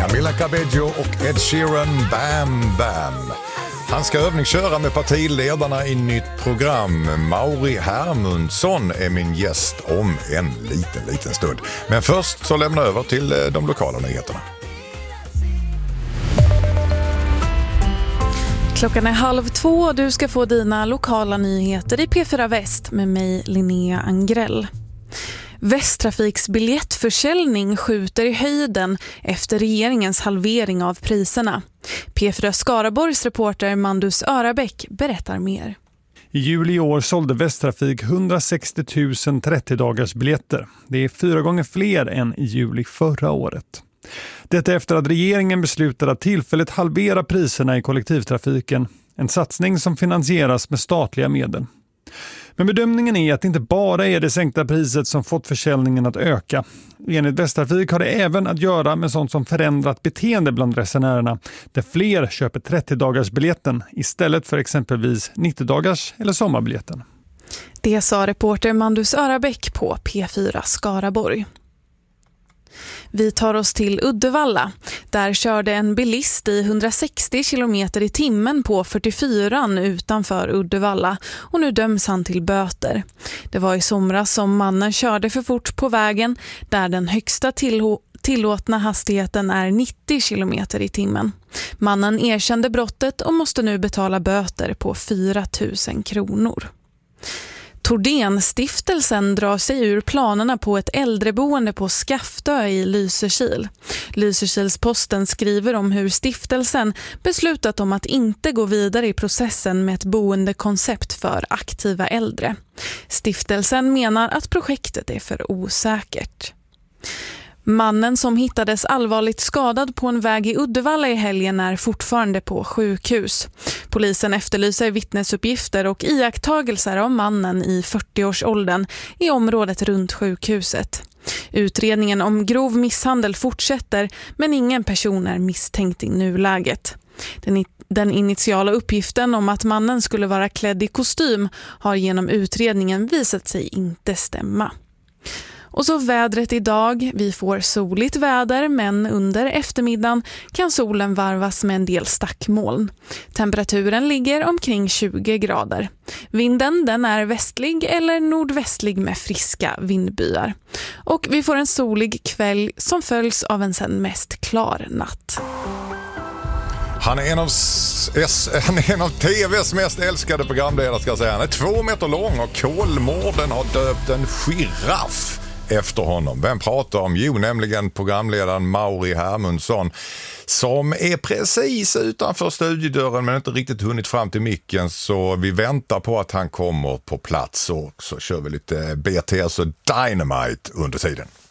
Camila Cabello och Ed Sheeran, Bam Bam. Han ska övningsköra med partiledarna i nytt program. Mauri Hermundsson är min gäst om en liten stund. Men först så lämnar jag över till de lokala nyheterna. Klockan är 1:30 och du ska få dina lokala nyheter i P4 Väst med mig, Linnea Angrell. Västtrafiks biljettförsäljning skjuter i höjden efter regeringens halvering av priserna. P4 Skaraborgs reporter Mandus Örabäck berättar mer. I juli i år sålde Västtrafik 160 000 30-dagars biljetter. Det är 4 gånger fler än i juli förra året. Detta efter att regeringen beslutade att tillfälligt halvera priserna i kollektivtrafiken. En satsning som finansieras med statliga medel. Men bedömningen är att det inte bara är det sänkta priset som fått försäljningen att öka. Enligt Västtrafik har det även att göra med sånt som förändrat beteende bland resenärerna, där fler köper 30-dagars biljetten istället för exempelvis 90-dagars eller sommarbiljetten. Det sa reporter Mandus Örabäck på P4 Skaraborg. Vi tar oss till Uddevalla. Där körde en bilist i 160 km i timmen på 44 utanför Uddevalla och nu döms han till böter. Det var i somras som mannen körde för fort på vägen där den högsta tillåtna hastigheten är 90 km i timmen. Mannen erkände brottet och måste nu betala böter på 4 000 kronor. Tordén-stiftelsen drar sig ur planerna på ett äldreboende på Skaftö i Lysekil. Lysekilsposten skriver om hur stiftelsen beslutat om att inte gå vidare i processen med ett boendekoncept för aktiva äldre. Stiftelsen menar att projektet är för osäkert. Mannen som hittades allvarligt skadad på en väg i Uddevalla i helgen är fortfarande på sjukhus. Polisen efterlyser vittnesuppgifter och iakttagelser av mannen i 40-årsåldern i området runt sjukhuset. Utredningen om grov misshandel fortsätter, men ingen person är misstänkt i nuläget. Den initiala uppgiften om att mannen skulle vara klädd i kostym har genom utredningen visat sig inte stämma. Och så vädret idag. Vi får soligt väder, men under eftermiddagen kan solen varvas med en del stackmoln. Temperaturen ligger omkring 20 grader. Vinden den är västlig eller nordvästlig med friska vindbyar. Och vi får en solig kväll som följs av en sen mest klar natt. Han är en av TVs mest älskade programledare, ska jag säga. Han är 2 meter lång och Kolmården har döpt en giraff efter honom. Vem pratar om? Jo, nämligen programledaren Mauri Hermundsson, som är precis utanför studiodörren men inte riktigt hunnit fram till micken, så vi väntar på att han kommer på plats och så kör vi lite BTS och Dynamite under tiden.